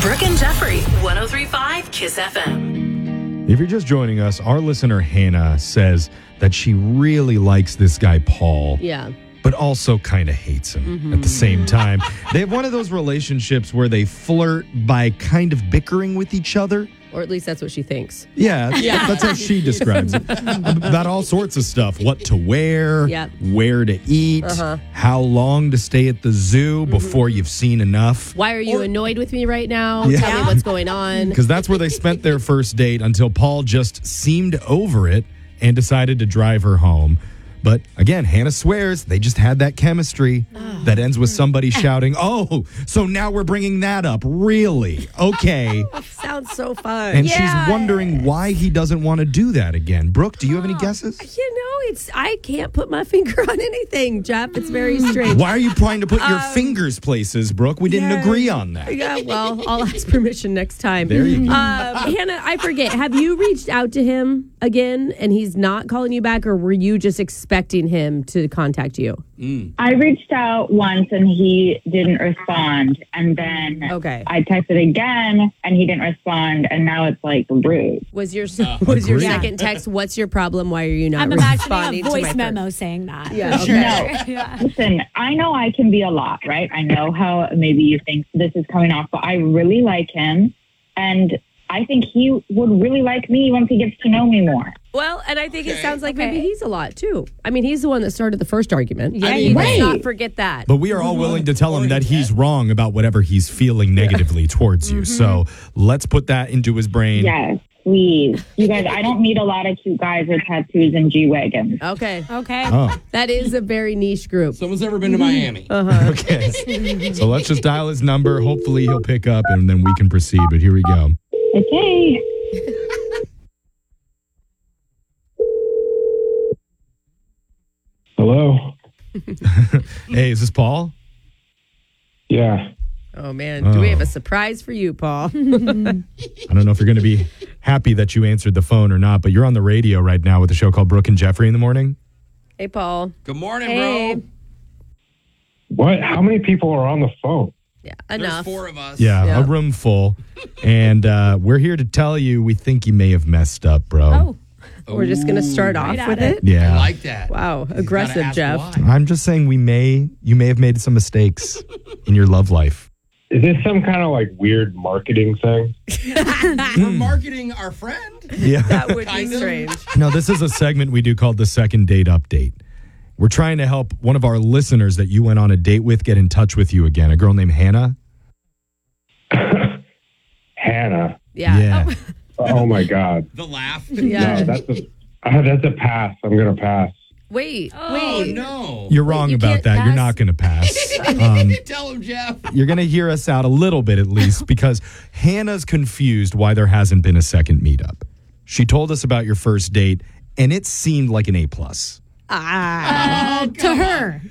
Brooke and Jeffrey, 103.5 KISS FM. If you're just joining us, our listener Hannah says that she really likes this guy, Paul. Yeah. But also kind of hates him at the same time. They have one of those relationships where they flirt by kind of bickering with each other. Or at least that's what she thinks. Yeah, that's how she describes it. About all sorts of stuff. What to wear, where to eat, how long to stay at the zoo before you've seen enough. Why are you annoyed with me right now? Tell me what's going on. Because that's where they spent their first date until Paul just seemed over it and decided to drive her home. But again, Hannah swears they just had that chemistry that ends with somebody shouting, "Oh, so now we're bringing that up. Really? Okay." Sounds so fun. And she's wondering why he doesn't want to do that again. Brooke, do you have any guesses? I can't put my finger on anything, Jeff. It's very strange. Why are you trying to put your fingers places, Brooke? We didn't agree on that. Yeah, well, I'll ask permission next time. There you go. Hannah, I forget. Have you reached out to him again and he's not calling you back, or were you just expecting him to contact you? I reached out once and he didn't respond. And then I texted again and he didn't respond. And now it's like rude. Was your second text, "What's your problem? Why are you not responding?" A voice memo saying that. Yeah, for sure. No, listen, I know I can be a lot, right? I know how maybe you think this is coming off, but I really like him. And I think he would really like me once he gets to know me more. Well, and I think it sounds like maybe he's a lot, too. I mean, he's the one that started the first argument. Yeah, let's not forget that. But we are all willing to tell him that he's wrong about whatever he's feeling negatively towards you. So let's put that into his brain. Yes, please. You guys, I don't meet a lot of cute guys with tattoos and G-Wagons. Okay. Oh. That is a very niche group. Someone's ever been to Miami. Okay. So let's just dial his number. Hopefully he'll pick up and then we can proceed. But here we go. Okay. Hello? Hey, is this Paul? Yeah. Oh, man. Do we have a surprise for you, Paul? I don't know if you're going to be happy that you answered the phone or not, but you're on the radio right now with a show called Brooke and Jeffrey in the morning. Hey, Paul. Good morning, bro. What? How many people are on the phone? Yeah, There's enough. 4 of us. Yeah, a room full. And we're here to tell you we think you may have messed up, bro. We're just going to start off with it? Yeah. I like that. Wow, You aggressive, gotta ask Jeff. why. I'm just saying you may have made some mistakes in your love life. Is this some kind of like weird marketing thing? We're marketing our friend. Yeah. That would be Kind of. strange. No, this is a segment we do called the Second Date Update. We're trying to help one of our listeners that you went on a date with get in touch with you again. A girl named Hannah. Hannah. Yeah. Oh my God. The laugh. Yeah. No, that's a pass. I'm gonna pass. Wait. Oh, no. You're wrong you about can't that. You're pass? not going to pass. Tell him, Jeff. You're going to hear us out a little bit at least because Hannah's confused why there hasn't been a second meetup. She told us about your first date, and it seemed like an A+. To her.